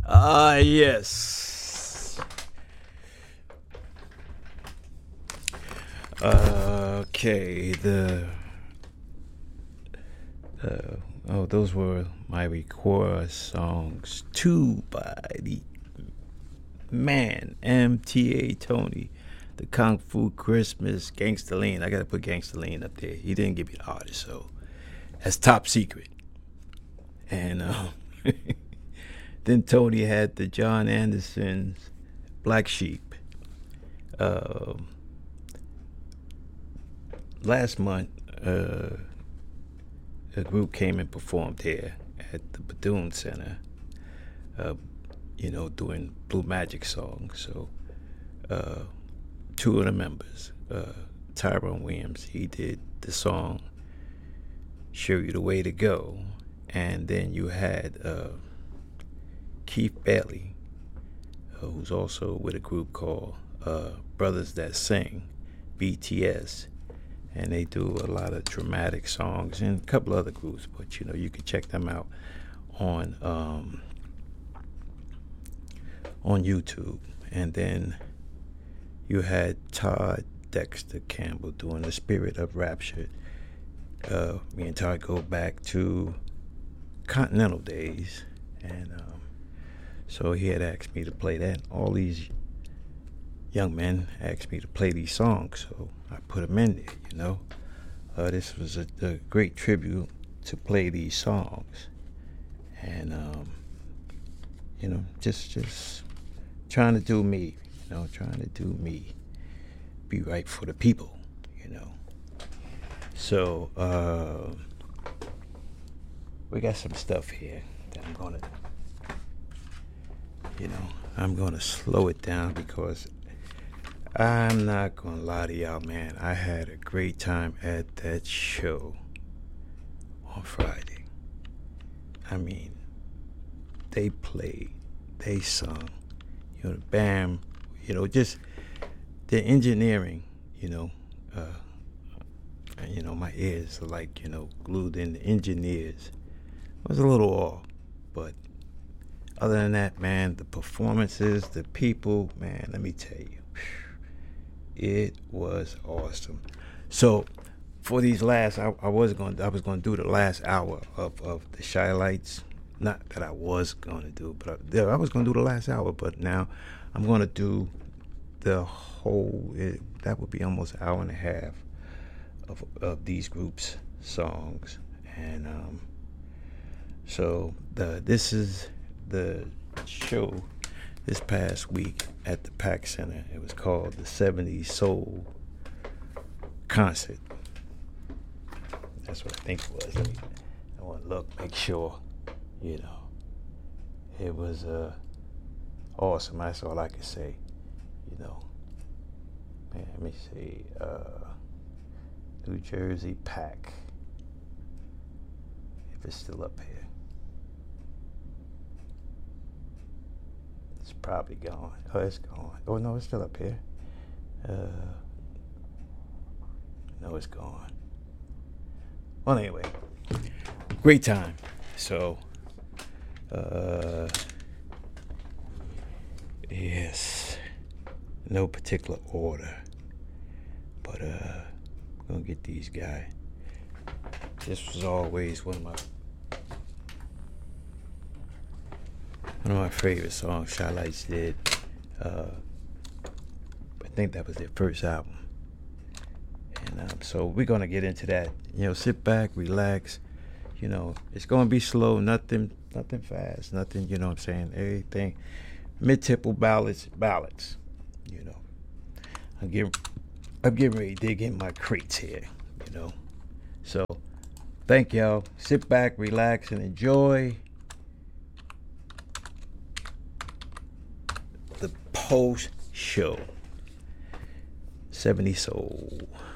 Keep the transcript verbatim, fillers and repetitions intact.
Ah, yes. Uh, okay, the uh, oh, those were my record songs. Two by the man M T A Tony, the Kung Fu Christmas, Gangsta Lean. I gotta put Gangsta Lean up there. He didn't give me the artist, so that's top secret. And um, then Tony had the John Anderson's Black Sheep. Um, last month, uh, a group came and performed here at the Bethune Center, uh, you know, doing Blue Magic songs. So uh, two of the members, uh, Tyrone Williams, he did the song Show You the Way to Go. And then you had uh, Keith Bailey, uh, who's also with a group called uh, Brothers That Sing, B T S. And they do a lot of dramatic songs and a couple other groups, but you know, you can check them out on um, on YouTube. And then you had Todd Dexter Campbell doing The Spirit of Rapture. Uh, me and Todd go back to Continental days, and um, so he had asked me to play that. All these young men asked me to play these songs, so I put them in there, you know. Uh, this was a, a great tribute to play these songs, and um, you know, just just trying to do me, you know, trying to do me, be right for the people, you know. So uh, we got some stuff here that I'm gonna, you know, I'm gonna slow it down because I'm not gonna lie to y'all, man. I had a great time at that show on Friday. I mean, they played, they sung, you know, the band, you know, just the engineering, you know, uh, you know, my ears are like, you know, glued in. The engineers was a little off, but other than that, man, the performances, the people, man, let me tell you, it was awesome. So for these last, I, I was going, I was going to do the last hour of, of the Shy Lights. Not that I was going to do, but I, I was going to do the last hour. But now I'm going to do the whole. It, that would be almost an hour and a half of of these groups' songs, and um, so the this is the show this past week at the Pack Center. It was called the seventies Soul Concert. That's what I think it was. Let me, I want to look, make sure, you know. It was uh, awesome. That's all I can say, you know. Man, let me see. Uh, New Jersey Pack. If it's still up here. It's probably gone. Oh, it's gone. Oh, no, it's still up here. Uh, no, it's gone. Well, anyway, great time. So, uh, yes, no particular order, but uh, I'm gonna get these guys. This was always one of my One of my favorite songs Shy Lights did. Uh, I think that was their first album. And um, so we're going to get into that. You know, sit back, relax. You know, it's going to be slow, nothing nothing fast, nothing, you know what I'm saying, everything. Mid-tempo ballads, ballads, you know. I'm getting, I'm getting ready to dig in my crates here, you know. So, thank y'all. Sit back, relax, and enjoy the post show seventy Soul.